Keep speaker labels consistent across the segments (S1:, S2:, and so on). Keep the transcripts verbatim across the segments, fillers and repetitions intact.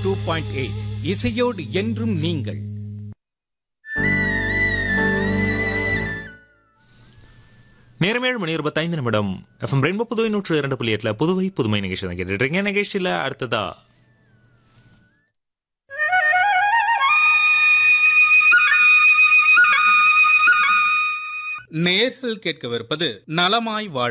S1: Two point eight இசையோடு என்றும் நீங்கள்.
S2: நேரம் ஏழு மணி இருபத்தைந்து நிமிடம். எஃப்எம் ரெயின்போ புதுவை நூற்று இரண்டு புள்ளி எட்டுல புதுவை புதுமை நிகழ்ச்சி தான் கேட்டுட்டு இருக்கீங்க. நிகழ்ச்சியில அடுத்ததா
S3: நேர்கள் கேட்கவிருப்பது நலமாய் வாழ.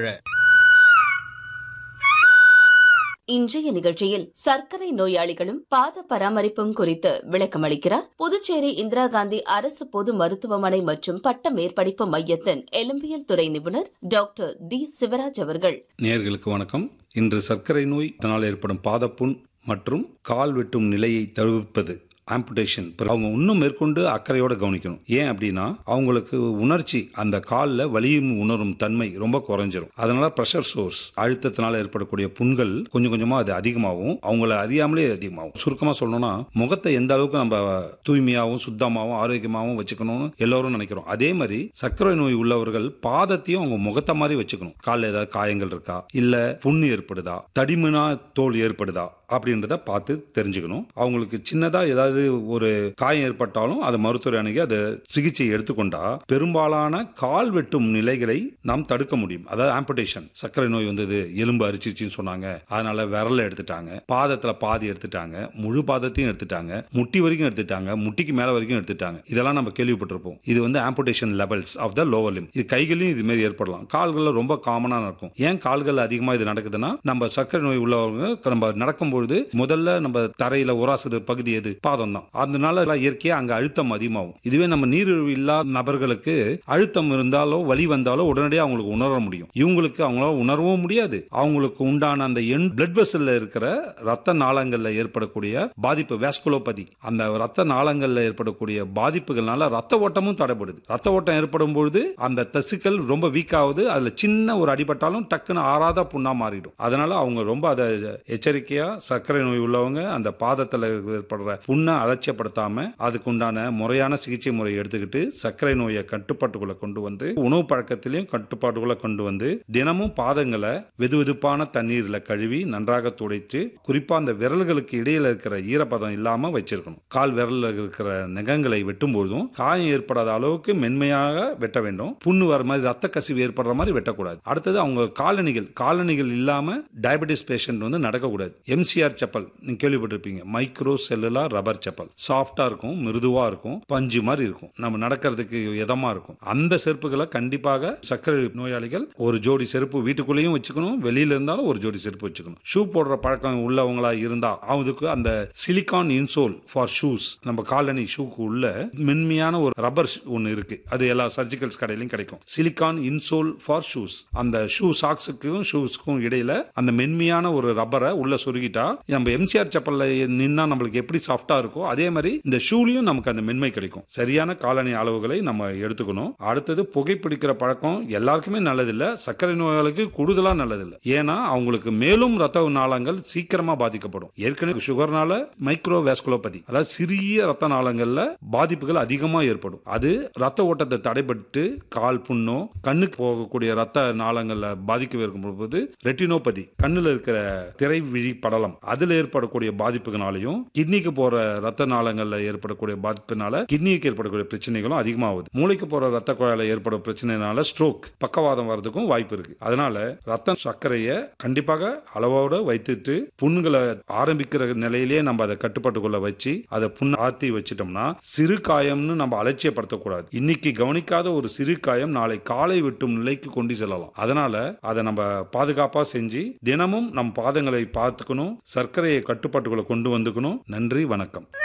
S4: இன்றைய நிகழ்ச்சியில் சர்க்கரை நோயாளிகளும் பாத பராமரிப்பும் குறித்து விளக்கமளிக்கிறார் புதுச்சேரி இந்திரா காந்தி அரசு பொது மருத்துவமனை மற்றும் பட்ட மேற்படிப்பு மையத்தின் எலும்பியல் துறை நிபுணர் டாக்டர் டி சிவராஜ் அவர்கள்.
S5: நேயர்களுக்கு வணக்கம். இன்று சர்க்கரை நோய் இதனால் ஏற்படும் பாதப்புண் மற்றும் கால் வெட்டும் நிலையை தவிர்ப்பது ஆம்புடேஷன் அவங்க இன்னும் மேற்கொண்டு அக்கறையோட கவனிக்கணும். ஏன் அப்படின்னா அவங்களுக்கு உணர்ச்சி அந்த காலில் வலியும் உணரும் தன்மை ரொம்ப குறைஞ்சிரும். அதனால பிரஷர் சோர்ஸ் அழுத்தத்தினால ஏற்படக்கூடிய புண்கள் கொஞ்சம் கொஞ்சமா அது அதிகமாகும், அவங்கள அறியாமலே அதிகமாகும். சுருக்கமா சொல்லணும்னா முகத்தை எந்த அளவுக்கு நம்ம தூய்மையாகவும் சுத்தமாகவும் ஆரோக்கியமாகவும் வச்சுக்கணும்னு எல்லாரும் நினைக்கிறோம். அதே மாதிரி சர்க்கரை நோய் உள்ளவர்கள் பாதத்தையும் அவங்க முகத்தை மாதிரி வச்சுக்கணும். காலில் ஏதாவது காயங்கள் இருக்கா, இல்ல புண்ணு ஏற்படுதா, தடிமனா தோல் ஏற்படுதா அப்படின்றத பார்த்து தெரிஞ்சுக்கணும். அவங்களுக்கு சின்னதா ஏதாவது ஒரு காயம் ஏற்பட்டாலும் அதை மருத்துவர் அணுகி அதை சிகிச்சை எடுத்துக்கொண்டா பெரும்பாலான கால் வெட்டும் நிலைகளை நாம் தடுக்க முடியும். அதாவது ஆம்புடேஷன். சர்க்கரை நோய் வந்தது, எலும்பு அரிச்சிச்சுன்னு சொன்னாங்க, அதனால விரல எடுத்துட்டாங்க, பாதத்துல பாதி எடுத்துட்டாங்க, முழு பாதத்தையும் எடுத்துட்டாங்க, முட்டி வரைக்கும் எடுத்துட்டாங்க, முட்டிக்கு மேல வரைக்கும் எடுத்துட்டாங்க. இதெல்லாம் நம்ம கேள்விப்பட்டிருப்போம். இது வந்து amputation levels of the lower Lim. இது கைகளையும் இது மாதிரி ஏற்படலாம். கால்கள்ல ரொம்ப காமனா நடக்கும். ஏன் கால்கள் அதிகமா இது நடக்குதுன்னா நம்ம சர்க்கரை நோய் உள்ளவங்க நம்ம நடக்கும் பொழுது முதல்ல நம்ம தரையில உராசுது பகுதி எது? பாதம் தான். அதனால இயற்கையா அங்க அழுத்தம் அதிகமாகும். இதுவே நம்ம நீரிழிவு இல்லாத நபர்களுக்கு அழுத்தம் இருந்தாலோ வலி வந்தாலோ உடனடியாக அவங்களுக்கு உணர முடியும். இவங்களுக்கு அவங்களால உணரவும் முடியாது. அவங்களுக்கு உண்டான அந்த எண் பிளட் வெசல்ல இருக்கிற ரத்த நாளங்கள்ல ஏற்படக்கூடிய பாதிப்பு வேஸ்குலோபதி, அந்த ரத்த நாளங்கள்ல ஏற்படக்கூடிய பாதிப்புகள்னால ரத்த ஓட்டமும் தடைபடுது. ரத்த ஓட்டம் ஏற்படும் பொழுது அந்த தசுக்கள் ரொம்ப வீக் ஆகுது. அதுல சின்ன ஒரு அடிபட்டாலும் டக்குன்னு ஆறாத புண்ணா மாறிடும். அதனால அவங்க ரொம்ப அதை எச்சரிக்கையா சர்க்கரை நோய் உள்ளவங்க அந்த பாதத்தில் ஏற்படுற புண்ணை அலட்சியப்படுத்தாம அதுக்கு உண்டான முறையான சிகிச்சை முறையை எடுத்துக்கிட்டு சர்க்கரை நோயை கட்டுப்பாட்டுக்குள்ள கொண்டு வந்து உணவு பழக்கத்திலையும் கட்டுப்பாட்டுக்குள்ள கொண்டு வந்து தினமும் பாதங்களை வெது வெதுப்பான தண்ணீர்ல கழுவி நன்றாக துடைத்து குறிப்பா அந்த விரல்களுக்கு இடையில இருக்கிற ஈரப்பதம் இல்லாம வச்சிருக்கணும். கால் விரல்ல இருக்கிற நகங்களை வெட்டும் போதும் காயம் ஏற்படாத அளவுக்கு மென்மையாக வெட்ட வேண்டும். புண்ணு வர மாதிரி ரத்த கசிவு ஏற்படுற மாதிரி வெட்டக்கூடாது. அடுத்தது அவங்க காலணிகள் காலணிகள் இல்லாம டயபெட்டிஸ் பேஷண்ட் வந்து நடக்கக்கூடாது. எம்சிஆர் செப்பல் நீங்க கேள்விப்பட்டிருப்பீங்க. Micro cellular rubber chappal. சாஃப்டா இருக்கும், மிருதுவா இருக்கும், பஞ்சு மாதிரி இருக்கும், நம்ம நடக்கிறதுக்கு இதமா இருக்கும். அந்த செருப்புகளை கண்டிப்பாக சர்க்கரை நோயாளிகள் ஒரு ஜோடி செருப்பு வீட்டுக்குள்ளேயும் வச்சுக்கணும், வெளியில இருந்தாலும் ஒரு ஜோடி செருப்பு வச்சுக்கணும். ஷூ போடுற பழக்கம் உள்ளவங்களா இருந்தா அதுக்கு அந்த சிலிகான் இன்சோல் ஃபார் ஷூஸ், நம்ம காலணி ஷூக்கு உள்ள மென்மையான ஒரு ரப்பர் ஒன்னு இருக்கு. அது எல்லா சர்ஜிக்கல்ஸ் கடையிலும் கிடைக்கும். Silicon insole for shoes. அந்த ஷூ சாக்ஸுக்கும் ஷூஸ்க்கும் இடையில அந்த மென்மையான ஒரு ரப்பரை உள்ள சொருகிட்டா நம்ம எம்சிஆர் செப்பல்ல நின்னா நம்மளுக்கு எப்படி சாஃப்டா இருக்கோ அதே மாதிரி இந்த ஷூலையும் நமக்கு அந்த மென்மை கிடைக்கும். சரியான காலணி அளவுகளை நம்ம எடுத்துக்கணும். அடுத்தது புகைப்பிடிக்கிற பழக்கம் எல்லாருக்குமே நல்லதில்லை, சர்க்கரை நோயாளிக்கு கூடுதலா நல்லதில்லை. ஏன்னா அவங்களுக்கு மேலும் ரத்த நாளங்கள் சீக்கிரமா பாதிக்கப்படும். ஏற்கனவே சுகர்னால மைக்ரோ வேஸ்குலோபதி, அதாவது சிறிய ரத்த நாளங்கள்ல பாதிப்புகள் அதிகமா ஏற்படும். அது ரத்த ஓட்டத்தை தடைபட்டு கால் புண்ணோ கண்ணுக்கு போகக்கூடிய ரத்த நாளங்கள்ல பாதிக்க இருக்கும்போது ரெட்டினோபதி, கண்ணுல இருக்கிற திரை விழி படலம், அதுல ஏற்படக்கூடிய பாதிப்புகளாலையும் கிட்னிக்கு போற ரத்த நாளங்கள்ல ஏற்படக்கூடிய பாதிப்பினால கிட்னிக்கு ஏற்படக்கூடிய பிரச்சனைகளும் அதிகமாகுது. மூளைக்கு போற ரத்த குழாயில ஏற்படும் பிரச்சனைனால ஸ்ட்ரோக், பக்கவாதம் வர்றதுக்கும் வாய்ப்பு இருக்கு. அதனால ரத்த சர்க்கரையை கண்டிப்பாக அளவோட வைத்துட்டு புண்களை ஆரம்பிக்கிற நிலையிலேயே நம்ம அதை கட்டுப்பாட்டுக்குள்ள வச்சு அதை புண்ணை ஆத்தி வச்சிட்டோம்னா சிறு காயம்னு நம்ம அலட்சியப்படுத்தக்கூடாது. இன்னைக்கு கவனிக்காத ஒரு சிறு காயம் நாளை காலை வெட்டும் நிலைக்கு கொண்டு செல்லலாம். அதனால அதை நம்ம பாதுகாப்பா செஞ்சு தினமும் நம் பாதங்களை பார்த்துக்கணும், சர்க்கரையை கட்டுப்பாட்டுக்குள்ள கொண்டு வந்துக்கணும். நன்றி, வணக்கம்.